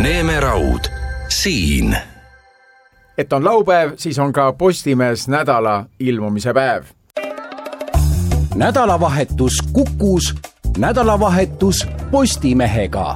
Neeme Raud, siin. Et on laupäev, siis on ka Postimees nädala ilmumise päev. Nädalavahetus Kukus, nädalavahetus Postimehega.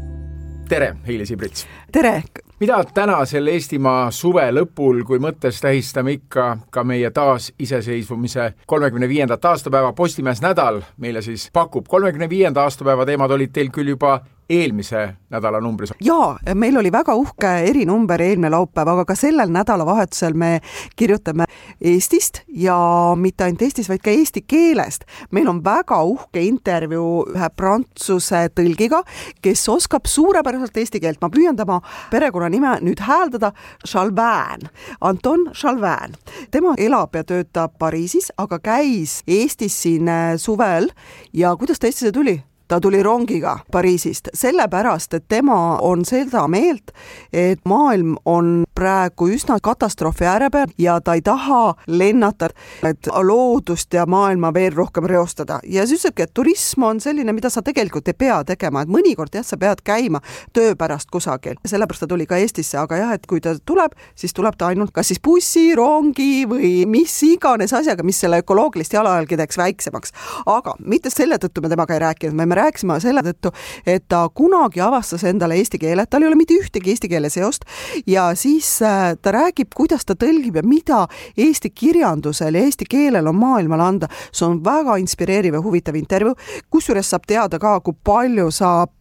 Tere, Heili Sibrits. Tere! Mida täna selle Eestimaa suve lõpul, kui mõttes tähistame ikka ka meie taas iseseisvumise 35. aastapäeva Postimees nädal, meile siis pakub 35. aastapäeva teemad olid teil küll juba eelmise nädala numbris. Jaa, meil oli väga uhke erinumber eelmine laupäev, aga ka sellel nädalavahetusel me kirjutame Eestist ja mitte ainult Eestis, vaid ka eesti keelest. Meil on väga uhke intervjuu ühe prantsuse tõlgiga, kes oskab suurepäraselt eesti keelt. Ma püüan tema perekonna nime nüüd hääldada. Chalvin, Anton Chalvin. Tema elab ja töötab Pariisis, aga käis Eestis siin suvel ja kuidas ta Eestisse tuli? Ta tuli rongiga Pariisist, sellepärast, et tema on seda meelt, et maailm on praegu üsna katastroofi ääre peal ja ta ei taha lennata, et loodust ja maailma veel rohkem reostada. Ja siis ütlebki, et turism on selline, mida sa tegelikult ei pea tegema, et mõnikord sa pead käima töö pärast kusagil. Sellepärast ta tuli ka Eestisse, aga jah, et kui ta tuleb, siis tuleb ta ainult kas siis bussi, rongi või mis iganes asjaga, mis selle ökoloogilist jalajälgi teeks väiksemaks. Aga mitte selle tõttu me temaga ei rääkinud, me rääkisime selle tõttu, et ta kunagi avastas endale eesti keele, tal ei ole mitte ühtegi eesti keele seost ja siis ta räägib, kuidas ta tõlgib ja mida eesti kirjandusel ja eesti keelel on maailmale anda. See on väga inspireeriv ja huvitav intervjuu, kusjuures saab teada ka, kui palju saab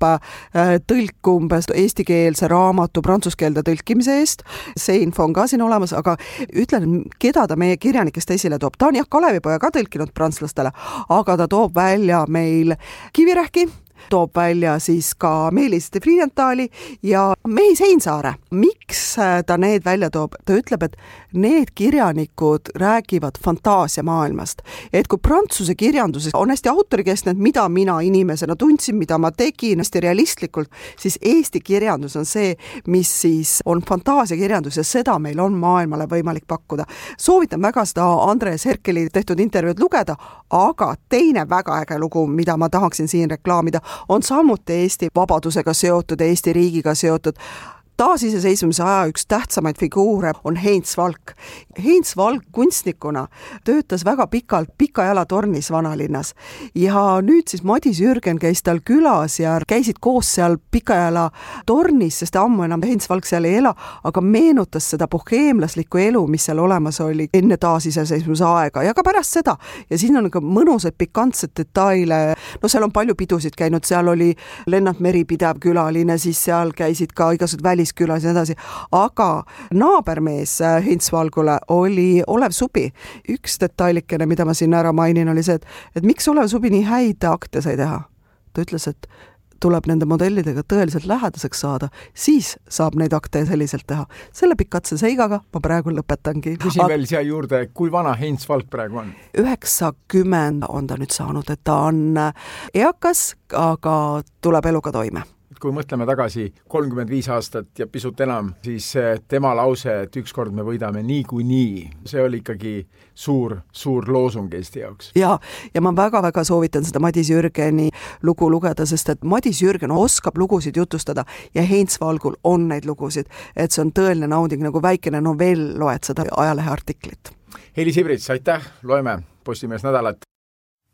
tõlk umbes eestikeelse raamatu prantsuskeelde tõlkimise eest. See info on ka siin olemas, aga ütlen, keda ta meie kirjanikest esile toob. Ta on jah Kalevipoja ka tõlkinud prantslastele, aga ta toob välja meil Kivirähki, toob välja siis ka Meelis de Friedentali ja Meis Heinsaare. Miks ta need välja toob? Ta ütleb, et need kirjanikud räägivad fantaasia maailmast. Et kui prantsuse kirjanduses on hästi autorikeskne, et mida mina inimesena tundsin, mida ma tegin hästi realistlikult, siis eesti kirjandus on see, mis siis on fantaasia kirjandus ja seda meil on maailmale võimalik pakkuda. Soovitan väga seda Andres Herkeli tehtud intervjuud lugeda, aga teine väga äge lugu, mida ma tahaksin siin reklaamida, on samuti Eesti vabadusega seotud, Eesti riigiga seotud. Taasiseseisvumise aja üks tähtsamaid figuure on Heinz Valk. Heinz Valk kunstnikuna töötas väga pikalt Pikajala tornis vanalinnas ja nüüd siis Madis Jürgen käis tal külas ja käisid koos seal Pikajala tornis, sest ammu enam Heinz Valk seal ei ela, aga meenutas seda boheemlaslikku elu, mis seal olemas oli enne taasiseseisvumise aega ja ka pärast seda. Ja siin on ka mõnusad pikantsed detaile. No seal on palju pidusid käinud, seal oli Lennart Meri pidev külaline, siis seal käisid ka igasugused väliskülas ja edasi. Aga naabermees Heinz Valgule oli Olev Subi. Üks detailikene, mida ma siin ära mainin, oli see, et miks Olev Subi nii häid akte sai teha? Ta ütles, et tuleb nende modellidega tõeliselt lähedaseks saada, siis saab neid akte selliselt teha. Selle pikatse seigaga ma praegu lõpetangi. Küsin veel siia juurde, kui vana Heinz Valk praegu on? 90 on ta nüüd saanud, et ta on eakas, aga tuleb eluga toime. Kui mõtleme tagasi 35 aastat ja pisut enam, siis tema lause, et ükskord me võidame niikuinii, see oli ikkagi suur loosung Eesti jaoks. Ja ma väga-väga soovitan seda Madis Jürgeni lugu lugeda, sest et Madis Jürgen oskab lugusid jutustada ja Heinz Valgul on neid lugusid, et see on tõeline nauding, nagu väikene novell loed seda ajalehe artiklit. Heili Sibrits, aitäh, loeme Postimees nädalat.